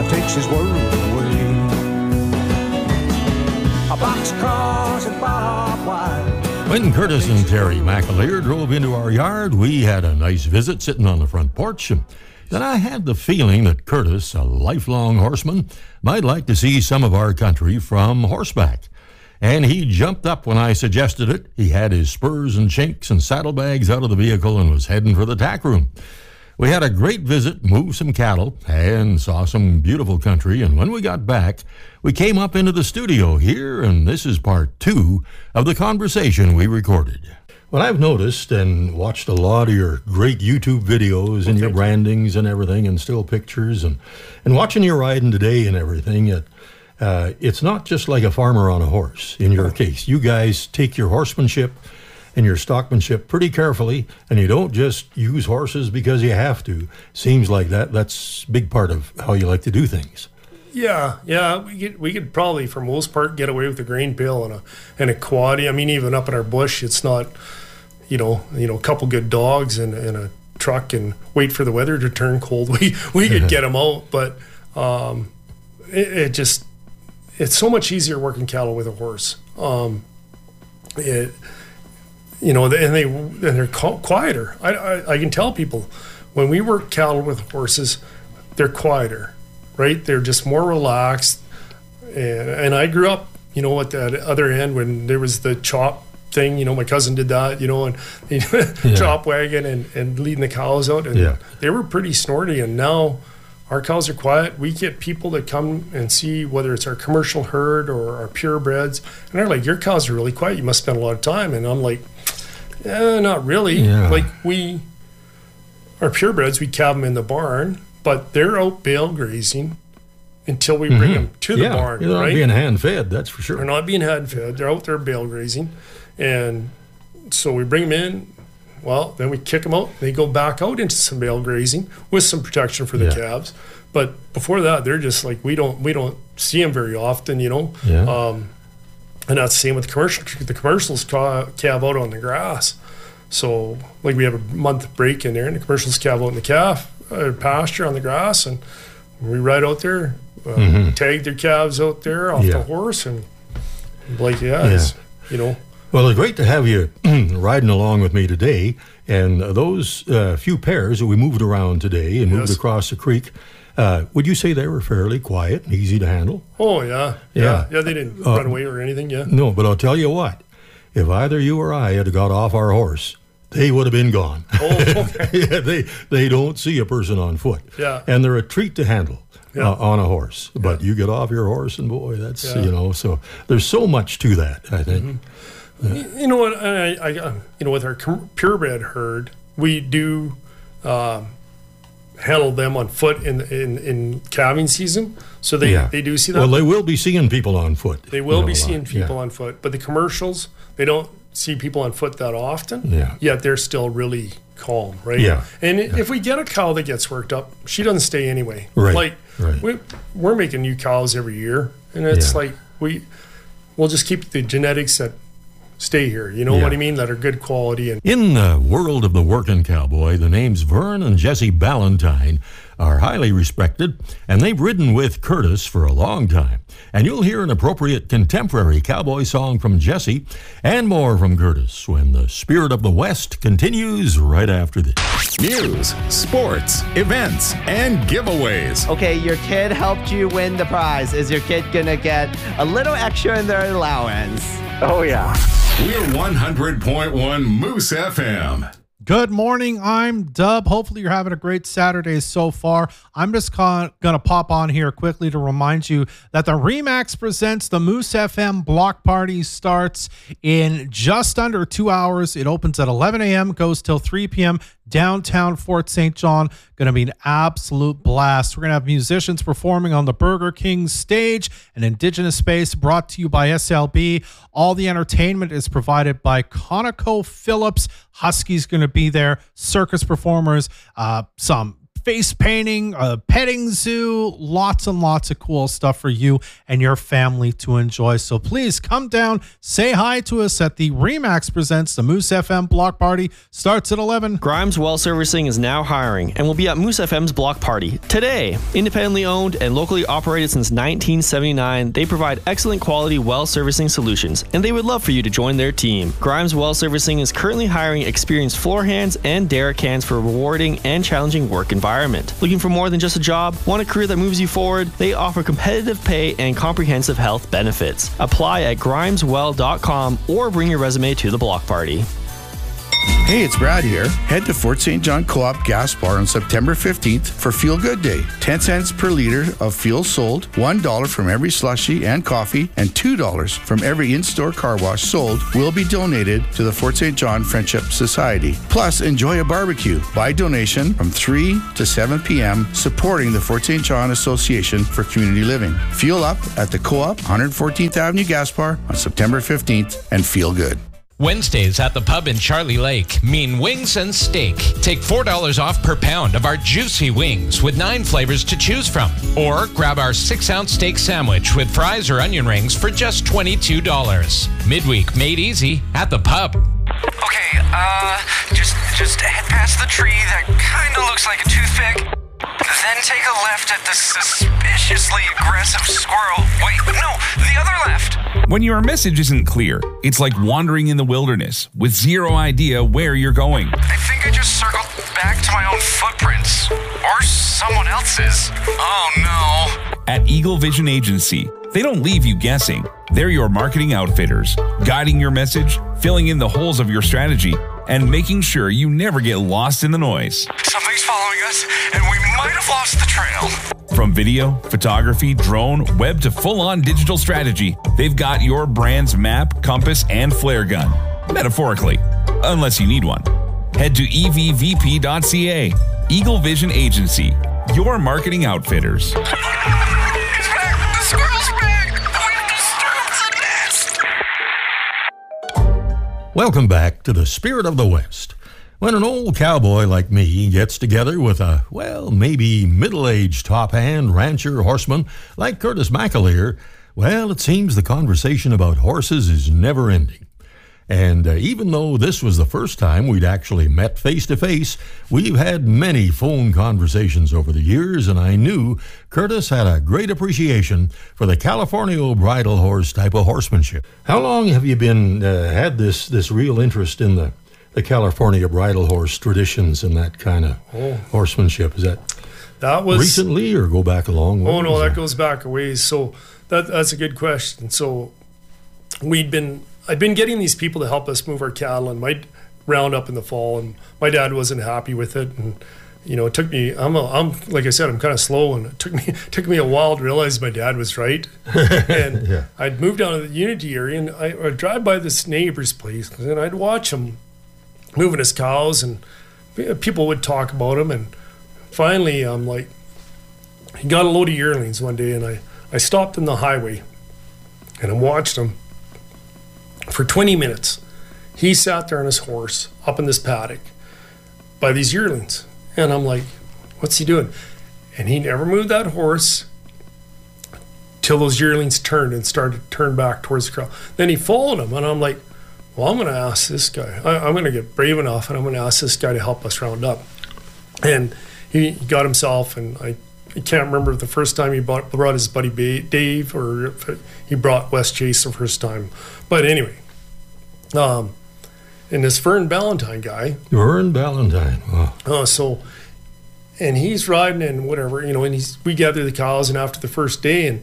takes his world away. A boxcars and barbed wire. When Curtis and Terry McAleer drove into our yard, we had a nice visit sitting on the front porch. And then I had the feeling that Curtis, a lifelong horseman, might like to see some of our country from horseback. And he jumped up when I suggested it. He had his spurs and chinks and saddlebags out of the vehicle and was heading for the tack room. We had a great visit, moved some cattle, and saw some beautiful country. And when we got back, we came up into the studio here, and this is part 2 of the conversation we recorded. What I've noticed and watched a lot of your great YouTube videos and your brandings and everything and still pictures and watching you riding today and everything, it's not just like a farmer on a horse in your case. You guys take your horsemanship and your stockmanship pretty carefully, and you don't just use horses because you have to. Seems like that's a big part of how you like to do things. Yeah, we could probably, for most part, get away with a grain bale and a quaddy. I mean, even up in our bush, it's not, a couple good dogs and a truck and wait for the weather to turn cold. We could get them out, but it's so much easier working cattle with a horse. And they're quieter. I can tell people when we work cattle with horses, they're quieter, right? They're just more relaxed. And I grew up, at that other end when there was the chop thing. My cousin did that, and chop wagon and leading the cows out, and they were pretty snorty. And now our cows are quiet. We get people that come and see whether it's our commercial herd or our purebreds, and they're like, "Your cows are really quiet. You must spend a lot of time." And I'm like, not really. Yeah. Like our purebreds, we calve them in the barn, but they're out bale grazing until we bring them to the barn. They're not being hand fed, that's for sure. They're not being hand fed. They're out there bale grazing, and so we bring them in. Well, then we kick them out. They go back out into some bale grazing with some protection for the calves. But before that, they're just like, we don't see them very often, Yeah. And that's the same with commercial. The commercials calve out on the grass. So, like, we have a month break in there, and the commercials calve out in the pasture on the grass, and we ride out there, tag their calves out there off the horse, and like, Well, it's great to have you riding along with me today. And those few pairs that we moved around today and moved across the creek, would you say they were fairly quiet and easy to handle? Oh, yeah. Yeah, they didn't run away or anything, No, but I'll tell you what. If either you or I had got off our horse, they would have been gone. Oh, okay. They don't see a person on foot. Yeah. And they're a treat to handle. On a horse, but you get off your horse and boy, that's, so there's so much to that, I think. Mm-hmm. You know what? With our purebred herd, we do handle them on foot in calving season. So they do see that. Well, they will be seeing people on foot. They will be seeing people on foot, but the commercials, they don't see people on foot that often. Yeah. Yet they're still really calm, right? Yeah. And if we get a cow that gets worked up, she doesn't stay anyway. Right. We're making new cows every year, and it's like we'll just keep the genetics that stay here. You know what I mean? That are good quality. And in the world of the working cowboy, the names Vern and Jesse Ballantyne are highly respected, and they've ridden with Curtis for a long time. And you'll hear an appropriate contemporary cowboy song from Jesse and more from Curtis when the Spirit of the West continues right after this. News, sports, events, and giveaways. Okay, your kid helped you win the prize. Is your kid gonna get a little extra in their allowance? Oh, yeah. We're 100.1 Moose FM. Good morning, I'm Dub. Hopefully you're having a great Saturday so far. I'm just going to pop on here quickly to remind you that the RE/MAX presents the Moose FM Block Party starts in just under 2 hours. It opens at 11 a.m., goes till 3 p.m., downtown Fort St. John. Going to be an absolute blast. We're going to have musicians performing on the Burger King stage, an Indigenous space brought to you by SLB. All the entertainment is provided by ConocoPhillips. Husky's going to be there, circus performers, some face painting, a petting zoo, lots and lots of cool stuff for you and your family to enjoy. So please come down, say hi to us at the RE/MAX Presents the Moose FM Block Party. Starts at 11. Grimes Well Servicing is now hiring and will be at Moose FM's block party today. Independently owned and locally operated since 1979, they provide excellent quality well servicing solutions, and they would love for you to join their team. Grimes Well Servicing is currently hiring experienced floor hands and derrick hands for a rewarding and challenging work environment. Looking for more than just a job? Want a career that moves you forward? They offer competitive pay and comprehensive health benefits. Apply at grimeswell.com or bring your resume to the block party. Hey, it's Brad here. Head to Fort St. John Co-op Gas Bar on September 15th for Feel Good Day. 10 cents per liter of fuel sold, $1 from every slushie and coffee, and $2 from every in-store car wash sold will be donated to the Fort St. John Friendship Society. Plus, enjoy a barbecue by donation from 3 to 7 p.m. supporting the Fort St. John Association for Community Living. Fuel up at the Co-op 114th Avenue Gas Bar on September 15th and feel good. Wednesdays at the pub in Charlie Lake mean wings and steak. Take $4 off per pound of our juicy wings with 9 flavors to choose from. Or grab our 6-ounce steak sandwich with fries or onion rings for just $22. Midweek made easy at the pub. Okay, just head past the tree that kind of looks like a toothpick. Then take a left at the suspiciously aggressive squirrel. Wait, no, the other left. When your message isn't clear, it's like wandering in the wilderness with zero idea where you're going. I think I just circled back to my own footprints. Or someone else's. Oh no. At Eagle Vision Agency, they don't leave you guessing. They're your marketing outfitters, guiding your message, filling in the holes of your strategy, and making sure you never get lost in the noise. Something's following us, and we might have lost the trail. From video, photography, drone, web to full-on digital strategy, they've got your brand's map, compass, and flare gun. Metaphorically, unless you need one. Head to evvp.ca. Eagle Vision Agency, your marketing outfitters. It's back! The squirrel's back! We've disturbed the nest! Welcome back to the Spirit of the West. When an old cowboy like me gets together with a, well, maybe middle-aged top-hand rancher horseman like Curtis McAleer, well, it seems the conversation about horses is never ending. And even though this was the first time we'd actually met face-to-face, we've had many phone conversations over the years, and I knew Curtis had a great appreciation for the California bridle horse type of horsemanship. How long have you been had this real interest in the California bridle horse traditions and that kind of horsemanship? Is that was recently or go back a long way? Oh no, that goes back a ways. So that's a good question. So I'd been getting these people to help us move our cattle and might round up in the fall, and my dad wasn't happy with it, and it took me. I'm like I said, I'm kind of slow, and it took me a while to realize my dad was right. And yeah. I'd moved down to the Unity area, and I'd drive by this neighbor's place, and I'd watch him moving his cows, and people would talk about him, and finally, he got a load of yearlings one day, and I stopped in the highway, and I watched him. For 20 minutes, he sat there on his horse up in this paddock by these yearlings. And I'm like, what's he doing? And he never moved that horse till those yearlings turned and started to turn back towards the crowd. Then he followed him, and I'm like, well, I'm going to ask this guy. I'm going to get brave enough, and I'm going to ask this guy to help us round up. And he got himself, and I can't remember the first time he brought his buddy Dave, or if he brought West Chase the first time. But anyway, and this Vern Ballantyne guy. Vern Ballantyne. Wow. And he's riding and whatever, and we gather the cows, and after the first day, and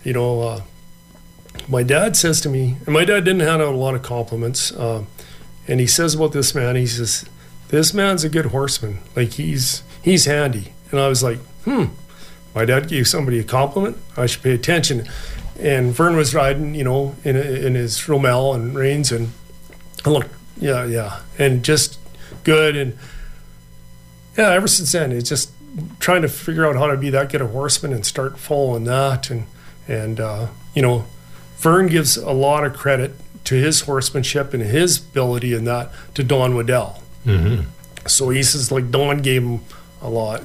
my dad says to me, and my dad didn't hand out a lot of compliments, and he says about this man, he says, this man's a good horseman. Like, he's handy. And I was like, my dad gave somebody a compliment. I should pay attention. And Vern was riding, in his Rommel and reins, and I looked, yeah, and just good. And yeah, ever since then, it's just trying to figure out how to be that good a horseman and start following that. And Vern gives a lot of credit to his horsemanship and his ability in that to Don Waddell. Mm-hmm. So he says, like, Don gave him a lot,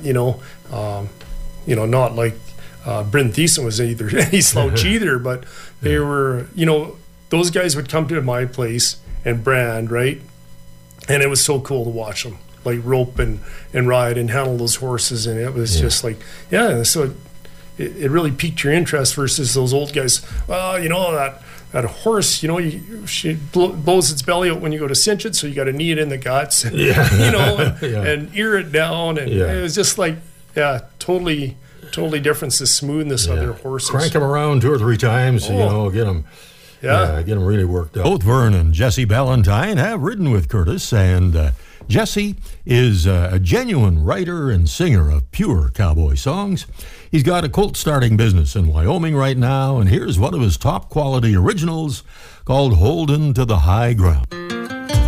not like Bryn Thiessen was either any slouch either, but they were, those guys would come to my place and brand, right? And it was so cool to watch them, like rope and ride and handle those horses. And it was just like, so it really piqued your interest versus those old guys. Well, that horse, she blows its belly out when you go to cinch it, so you got to knee it in the guts, and, and ear it down. And it was just like, totally different, the smoothness of their horses. Crank them around 2 or 3 times, get them. Get them really worked out. Both Vern and Jesse Ballantyne have ridden with Curtis, and Jesse is a genuine writer and singer of pure cowboy songs. He's got a colt starting business in Wyoming right now, and here's one of his top quality originals called Holdin' to the High Ground.